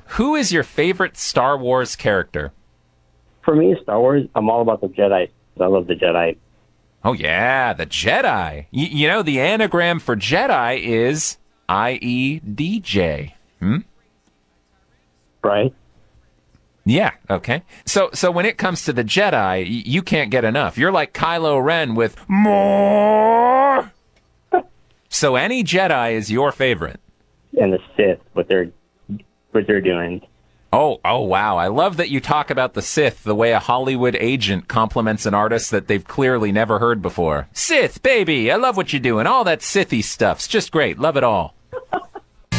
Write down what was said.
Who is your favorite Star Wars character? For me, Star Wars, I'm all about the Jedi. I love the Jedi. Oh, yeah, the Jedi. You know, the anagram for Jedi is IEDJ. Right? Yeah, okay. So when it comes to the Jedi, you can't get enough. You're like Kylo Ren with more. So any Jedi is your favorite. And the Sith, what they're doing. Oh, wow. I love that you talk about the Sith the way a Hollywood agent compliments an artist that they've clearly never heard before. Sith, baby, I love what you're doing. All that Sithy stuff's just great. Love it all.